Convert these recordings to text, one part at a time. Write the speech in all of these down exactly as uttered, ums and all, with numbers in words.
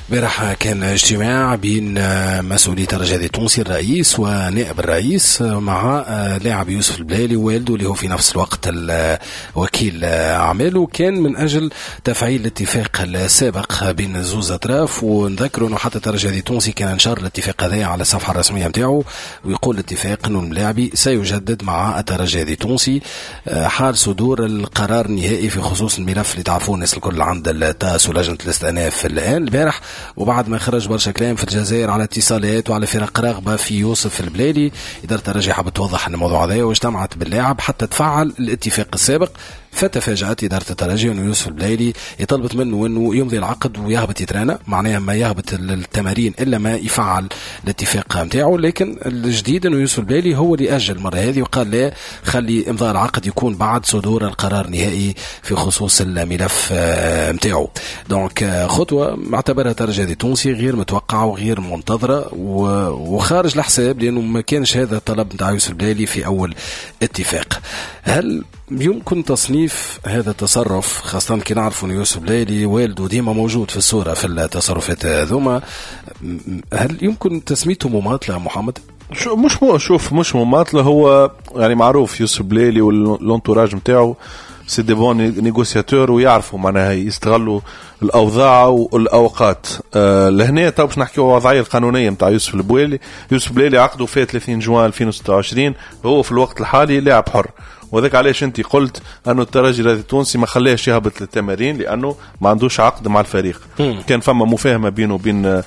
امبارح كان اجتماع بين مسؤولي الترجي التونسي الرئيس ونائب الرئيس مع لاعب يوسف البلالي ووالده اللي هو في نفس الوقت وكيل أعماله، كان من أجل تفعيل الاتفاق السابق بين زوز أطراف. ونذكروا أنه حتى الترجي التونسي كان نشر الاتفاق هذا على الصفحة الرسمية متاعه، ويقول الاتفاق أنه الملاعبي سيجدد مع الترجي التونسي حال صدور القرار النهائي في خصوص الملف اللي تعرفون الناس الكل عند التاس ولجنة الاستئناف الآن البارح. وبعد ما خرج برشا كلام في الجزائر على اتصالات وعلى فرق راغبة في يوسف البلالي، إدارة الترجي حابة توضح الموضوع هذا واجتمعت باللاعب حتى تفعل الاتفاق السابق. فتفاجأت إدارة الترجي أنه يوسف البلالي يطلبت منه أنه يمضي العقد ويهبط يترانا، معناها ما يهبط التمارين إلا ما يفعل الاتفاق متاعه. لكن الجديد أنه يوسف البلالي هو اللي أجل المرة هذه وقال لا، خلي إمضاء العقد يكون بعد صدور القرار النهائي في خصوص الملف متاعه. دونك خطوة معتبرها الترجي التونسي غير متوقعة وغير منتظرة وخارج الحساب، لأنه ما كانش هذا الطلب متاع يوسف البلالي في أول اتفاق. هل يمكن تصنيف هذا التصرف، خاصة كي نعرف أن يوسف البلالي والده ديما موجود في الصورة في التصرفات هذوما، هل يمكن تسميته مماطلة محمد؟ شو مش مو شوف مش مماطلة، هو يعني معروف يوسف البلالي والانتوراج متاعه سي دي بون نيغوسياتور ويعرفوا معناها يستغلوا الاوضاع والاوقات. أه لهنا تو باش نحكيو الوضعيه القانونيه نتاع يوسف البلالي. يوسف البلالي عقده في ثلاثين جوان ألفين وستة وعشرين، هو في الوقت الحالي لاعب حر، وذاك علاش انت قلت انه الترجي التونسي ما خلاش يهبط للتمارين لانه ما عندوش عقد مع الفريق. كان فما مفاهمه بينه وبين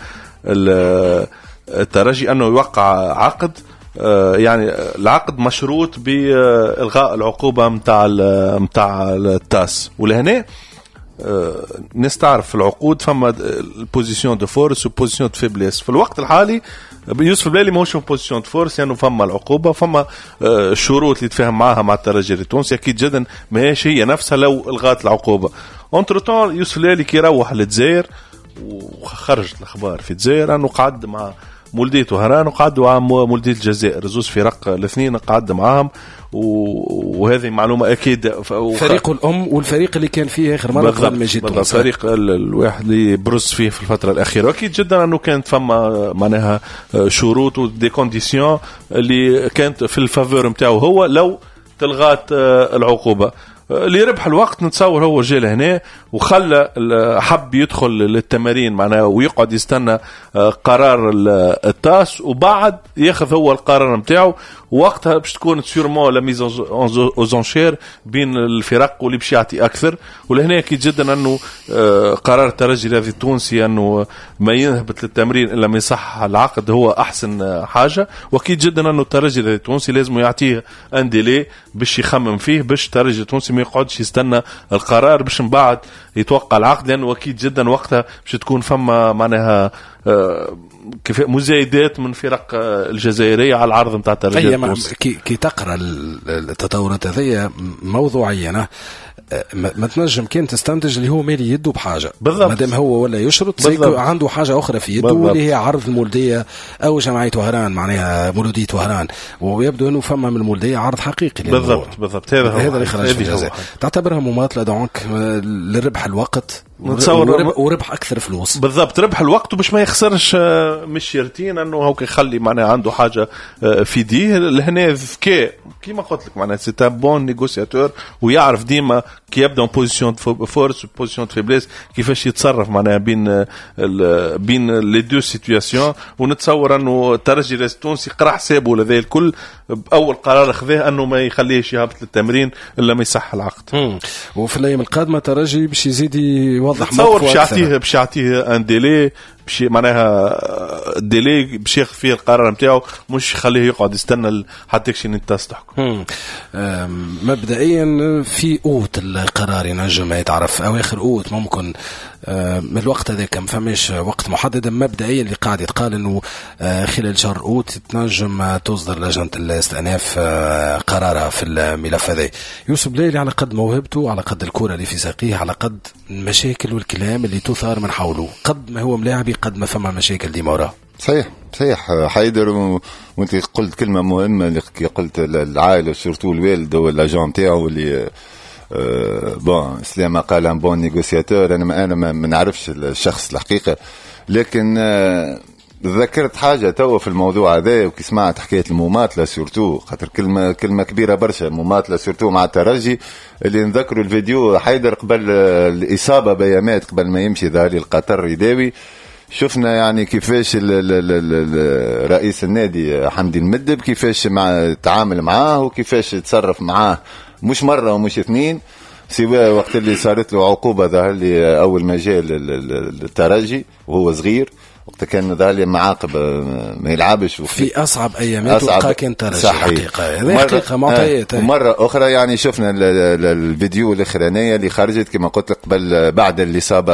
الترجي انه يوقع عقد، يعني العقد مشروط بإلغاء العقوبة متاع متاع التاس. ولهنا نستعرف في العقود فما البوزيشن دو فورس وبوزيشن دو فيبليس. في الوقت الحالي يوسف البلالي ماهوش في بوزيشن دو فورس، يعني فما العقوبة، فما الشروط اللي يتفاهم معها مع الترجي التونسي أكيد جدا ماهيش هي نفسها لو إلغات العقوبة. انترطون يوسف البلالي كي يروح للجزائر وخرجت الأخبار في الجزائر أنه قعد مع مولديته وهران وقعدوا مع مولدية الجزائر زوز فرق الاثنين قعد معهم، وهذه معلومة أكيد. فريق الأم والفريق اللي كان فيه آخر مرة قبل ما يجي تونس، فريق الواحد اللي برز فيه في الفترة الأخيرة. وأكيد جدا أنه كانت فما معناها شروط ودي كونديسيون اللي كانت في الفافور متاعه هو لو تلغات العقوبة. اللي ربح الوقت نتصور هو جاء لهنا وخلى حب يدخل للتمارين معناه ويقعد يستنى قرار التاس وبعد ياخذ هو القرار متاعه، ووقتها باش تكون سيرمون لا ميز اوزونشير بين الفرق واللي باش يعطي اكثر. ولهنا اكيد جدا انه قرار الترجي التونسي انه ما ينهبط للتمرين الا ما يصح العقد هو احسن حاجه. واكيد جدا انه الترجي التونسي لازم يعطيه ان ديلي باش يخمم فيه، باش الترجي التونسي ما يقعدش يستنى القرار باش من بعد يتوقع العقد، لانه اكيد جدا وقتها باش تكون فما معناها كيف مزايدات من فرق الجزائرية على العرض نتاع الترجي التونسي. كي كي تقرا التطورات هذه موضوعيا ما تنجم كان تستنتج اللي هو مالي يده بحاجه، ما دام هو ولا يشرط عنده حاجه اخرى في يده واللي هي عرض المولديه او جمعيه وهران معناها مولوديه وهران، ويبدو انه فما من المولديه عرض حقيقي. بالضبط بالضبط هذا هذا اللي خرج في الجزائر. تعتبرها مماطله دونك لربح الوقت نتصور وربح اكثر فلوس. بالضبط ربح الوقت وباش ما يخسرش مش يرتين انه هو يخلي معناها عنده حاجه في ديه لهنا ذكاء كيما قلت لك معناها سي ان بون نيغوسياتور ويعرف ديما كي يبدا بوزيشن فورس وبوزيشن فيبليس كيفاش يتصرف معناها بين بين لي دو سيتوياسيون. ونتصور انه الترجي التونسي قرا حسابه لذا الكل باول قرار اخذه انه ما يخليهش يهبط للتمرين الا ما يصح العقد. وفي الايام القادمه الترجي باش يزيد يوضح موقفه باش يعطيه باش يعطيه ان ديلي باش معناها الديلي باش ياخذ فيه القرار نتاعو مش يخليه يقعد يستنى حتى يكشي الناس تحكم. مبدئيا في اوت القرار ينجم يتعرف اواخر اوت ممكن من الوقت هذا كم فماش وقت محدد. مبدئيا اللي قاعد يتقال انه خلال شهر اوت تنجم تصدر لجنه الاستئناف قرارها في الملف هذا. يوسف البلالي على قد موهبته على قد الكره اللي في ساقيه على قد المشاكل والكلام اللي تثار من حوله، قد ما هو ملاعبي قد ما فما مشاكل ديما وراه. صحيح صحيح حيدر و... وانت قلت كلمه مهمه اللي قلت العائله سورتو الوالد هو الاجون تاعو اللي أه بون سلامة قال ان بون نيغوسياتور. انا ما انا ما نعرفش الشخص الحقيقه، لكن أه ذكرت حاجه توا في الموضوع هذا، وكي سمعت حكايه المماطله سورتو، خاطر كلمه كلمه كبيره برشا مماطله سورتو مع الترجي. اللي نذكروا الفيديو حيدر قبل الاصابه بيامات قبل ما يمشي ظهر القطر يداوي، شفنا يعني كيفاش ال ال ال رئيس النادي حمدي المدب كيفاش مع تعامل معاه وكيفاش تصرف معاه، مش مره ومش اثنين، سواء وقت اللي صارت له عقوبه ظهر لي اول ما جاء الترجي وهو صغير، وقت كان ظهر لي معاقب ما يلعبش في اصعب ايامات وقع كان ترجي حقيقه. هذه حقيقه معطيات. ومره اخرى يعني شفنا الفيديو الاخرانيه اللي خرجت كما قلت لك قبل بعد الاصابه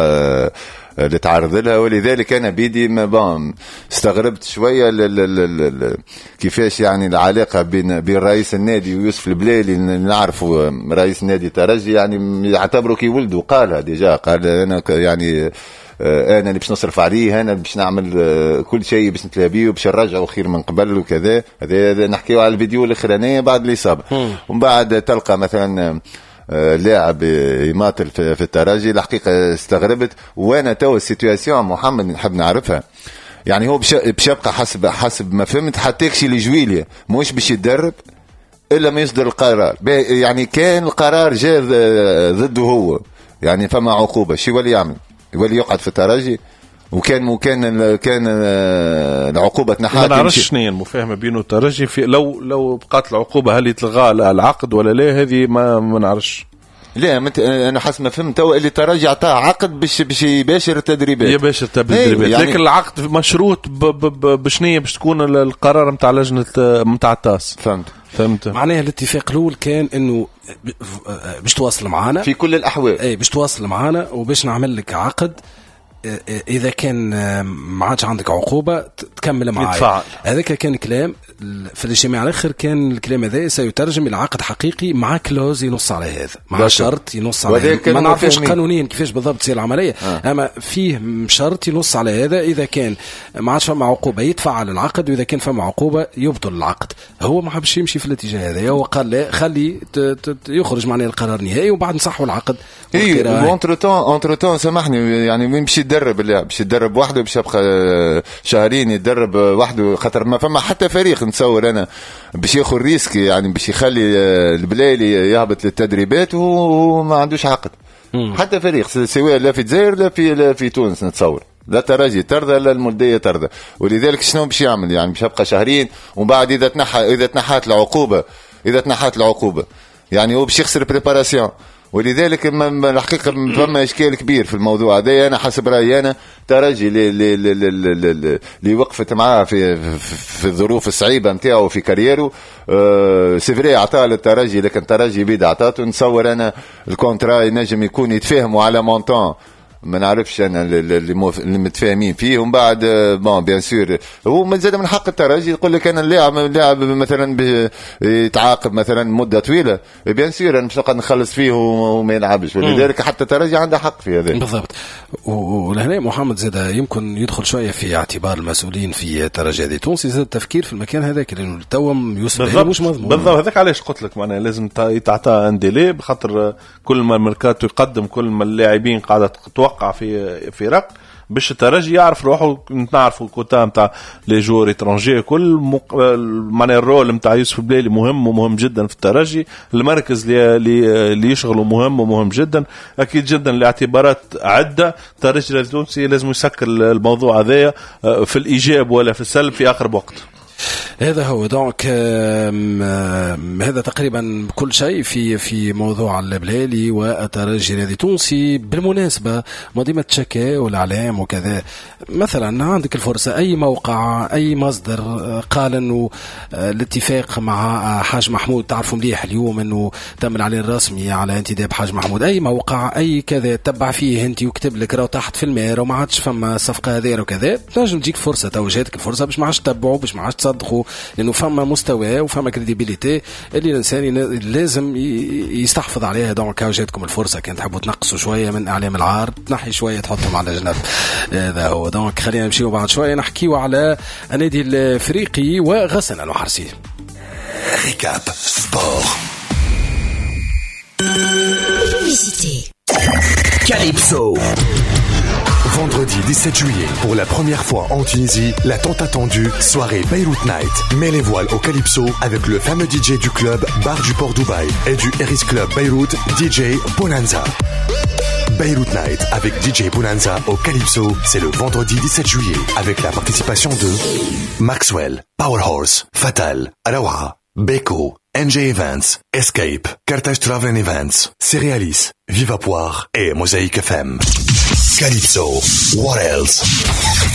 اللي تعرض لها، ولذلك انا بيدي ما بام استغربت شويه ل ل ل كيفاش يعني العلاقه بين بين رئيس النادي ويوسف البلالي. نعرفوا رئيس نادي ترجي يعني يعتبره كي ولده، قالها ديجا، قال انا يعني انا اللي باش نصرف عليه، انا باش نعمل كل شيء باش نتلابيه وباش نرجعه خير من قبل وكذا. هذا نحكيو على الفيديو الاخرانيه بعد الاصابه. ومن بعد تلقى مثلا لاعب يماطل في الترجي، الحقيقه استغربت. وانا تو السيتواسيون محمد نحب نعرفها، يعني هو باش يبقى حسب حسب ما فهمت حتى يكشي لجويليا مش باش يتدرب الا ما يصدر القرار. يعني كان القرار جاء ضده هو، يعني فما عقوبه، شو يولي يعمل؟ يولي يقعد في الترجي؟ وكان وكان كان العقوبه تنحى. ما نعرفش شنو هي المفاهمه بينه الترجي في لو لو بقات العقوبه هل يتلغى العقد ولا لا، هذه ما ما نعرفش. لا مت... انا حسب ما فهمت تو اللي ترجع عطاه عقد باش باش يباشر التدريبات يباشر التدريبات، يعني لكن العقد مشروط ب... ب... بشنيه باش تكون القرار نتاع لجنه نتاع التاس. فهمت فهمت معناها الاتفاق الاول كان انه باش تواصل معنا في كل الاحوال، اي باش تواصل معنا وباش نعمل لك عقد، اذا كان ما عادش عندك عقوبه تكمل معايا. هذاك كان كلام في الاجتماع الاخر، كان الكلام هذا سيترجم الى عقد حقيقي مع كلوز ينص على هذا، مع شرط ينص على هذا. ما نعرفش قانونيا كيفاش بالضبط تصير العمليه، آه. اما فيه شرط ينص على هذا، اذا كان ما عادش فما عقوبه يدفع على العقد، واذا كان فما عقوبه يبطل العقد. هو ما حبش يمشي في الاتجاه هذا، هو قال لا خلي يخرج معنا القرار النهائي وبعد نصحوا العقد. اي اونتر تون اونتر تون سامحني، يعني وين باش يتدرب اللاعب؟ باش يتدرب وحده، باش يبقى شهرين يتدرب وحده، خاطر ما فما حتى فريق نتصور انا باش ياخذ ريسك، يعني باش يخلي البلالي يهبط للتدريبات وهو ما عندوش عقد. حتى فريق سواء لا في الجزائر لا في لا في تونس نتصور، لا ترجي ترضى لا المولديه ترضى. ولذلك شنو باش يعمل؟ يعني باش يبقى شهرين ومن بعد اذا تنحى اذا تنحات العقوبه اذا تنحات العقوبه يعني هو باش يخسر بريباراسيون. ولذلك الحقيقه فما اشكال كبير في الموضوع هذا. انا حسب رايي انا ترجي اللي وقفت معاه في في الظروف الصعيبه نتاعو في كاريره، أه سيفري عطاه للترجي، لكن الترجي بيد عطاته. نصور انا الكونترا ينجم يكون يتفاهموا على مونطون ما نعرفش انا اللي متفاهمين فيه، ومن بعد بون بيان سور هو من زاد من حق الترجي يقول لك انا اللاعب اللاعب مثلا يتعاقب مثلا مده طويله، بيان سور انا مش نقعد نخلص فيه وما يلعبش، ولذلك حتى الترجي عنده حق في هذا بالضبط. ولهنا محمد زاد يمكن يدخل شويه في اعتبار المسؤولين في الترجي هذه تونسي، زاد التفكير في المكان هذاك لانه التوم يوسف مش مضمون بالضبط. هذاك علاش قلت لك معناها لازم يتعطى ان ديلي، بخاطر كل ما الميركاتو يقدم كل ما اللاعبين قاعده توقع في في رق باش الترجي يعرف روحه. نعرفوا الكوتا نتاع لي جور اترونجي كل مق... معناها الرول نتاع يوسف البلالي مهم ومهم جدا في الترجي، المركز اللي اللي يشغله مهم ومهم جدا اكيد جدا لاعتبارات عده. الترجي التونسي لازم يسكر الموضوع هذايا في الايجاب ولا في السلب في اخر وقت. هذا هو دونك هذا تقريبا كل شيء في في موضوع البلالي والترجي الرياضي التونسي. بالمناسبة ما ديما تشكى والإعلام وكذا، مثلا عندك الفرصة أي موقع أي مصدر قال أنه الاتفاق مع حاج محمود، تعرفوا مليح اليوم أنه تم الإعلان الرسمي على انتداب حاج محمود، أي موقع أي كذا تتبع فيه أنت وكتب لك راهو تحت في الماء وما عادش فما صفقة هذه وكذا، تنجم تجيك فرصة توجهتك الفرصة باش ما عادش تتبعوا باش ما عادش تصدقوا، لأنه فما مستوى وفما كريديبيليتي اللي الإنسان لازم يستحفظ عليها. دونك وجدتكم الفرصة كان تحبوا تنقصوا شوية من إعلام العار، تنحي شوية تحطهم على جنب. هذا هو. دونك خلينا نمشيو بعد شوية نحكيو على النادي الأفريقي وغسان الوحرسي. ريكاب سبور. Publicité. Calypso. Vendredi dix-sept juillet, pour la première fois en Tunisie, la tant attendue soirée Beyrouth Night. Mets les voiles au Calypso avec le fameux D J du club Bar du Port Dubaï et du Eris Club Beyrouth, D J Bonanza. Beyrouth Night avec D J Bonanza au Calypso, c'est le vendredi dix-sept juillet avec la participation de Maxwell, Powerhorse, Fatal, Arawa, Beko, N J Events, Escape, Carthage Travel and Events, Céréalis, Viva Poire et Mosaïque F M. Calypso, what else?